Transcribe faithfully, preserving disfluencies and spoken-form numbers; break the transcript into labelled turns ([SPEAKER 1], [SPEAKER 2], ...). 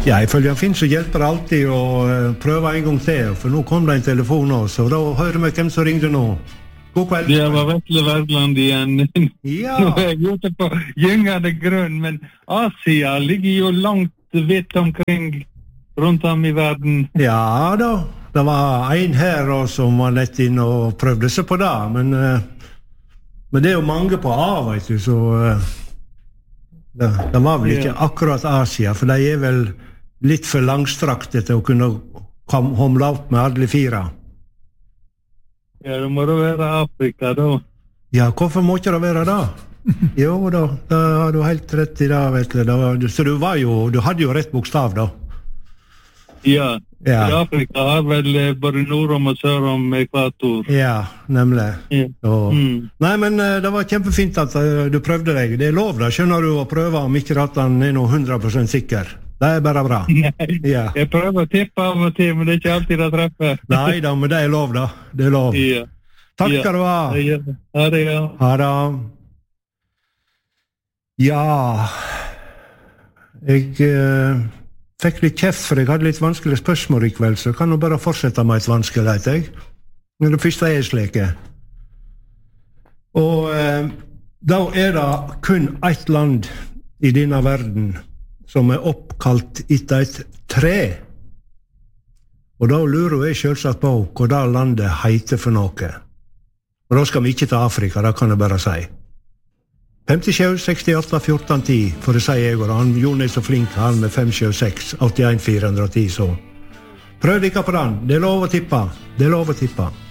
[SPEAKER 1] Ja, ifølge han Finn så hjelper det alltid å uh, prøve en gang til, for nå kom det en telefon også, og da hører vi hvem som ringte nå. God kveld.
[SPEAKER 2] Det var Vetle Verdland igjen.
[SPEAKER 1] Ja.
[SPEAKER 2] Nå er jeg ute på gyngende grunn, men Asia ligger jo langt vidt omkring rundt om i verden.
[SPEAKER 1] Ja da, det var en her også som var lett inn og prøvde seg på det, men, uh, men det er jo mange på A, vet du, så uh, det, det var vel ikke akkurat Asia, for de er vel litt for langstrakte til å kunne hamle opp med alle fire.
[SPEAKER 2] Ja, det må det være Afrika da.
[SPEAKER 1] Ja, hvorfor må ikke det være da? Jo da, da har du helt rett i det, vet du. Så du var jo, du hadde jo rett bokstav da.
[SPEAKER 2] Ja,
[SPEAKER 1] ja.
[SPEAKER 2] I Afrika har vel både nord om og sør om ekvator.
[SPEAKER 1] Ja, nemlig.
[SPEAKER 2] Ja.
[SPEAKER 1] Og,
[SPEAKER 2] mm.
[SPEAKER 1] Nei, men det var kjempefint at uh, du prøvde deg. Det er lov da, skjønner du, å prøve om ikke at han er noe hundre prosent sikker. Det er bare bra.
[SPEAKER 2] Nei,
[SPEAKER 1] ja.
[SPEAKER 2] Jeg prøver å tippe av og til, men det er ikke alltid det treffer.
[SPEAKER 1] Nei da, men det er lov da. Det er lov.
[SPEAKER 2] Ja.
[SPEAKER 1] Takk
[SPEAKER 2] ja.
[SPEAKER 1] skal du ha.
[SPEAKER 2] Ja. Ha det, ja.
[SPEAKER 1] Ha det. Ja, jeg uh, fikk litt kjeft, for jeg hadde litt vanskelige spørsmål i kveld, så jeg kan jo bare fortsette med et vanskelighet, jeg. Men det første er slike. Og uh, da er det kun ett land i denne verden som er oppkalt etter et tre. Og da lurer jeg selvsagt på hva det landet heter for noe. Og da skal vi ikke til Afrika, det kan jeg bare si. fem sju seks åtte fjorten ti, for det sier jeg, og han Jon er så flink, han med fem sju seks åtte en fire ti, så prøv dere på den. Det er lov å tippe. Det er lov å tippe.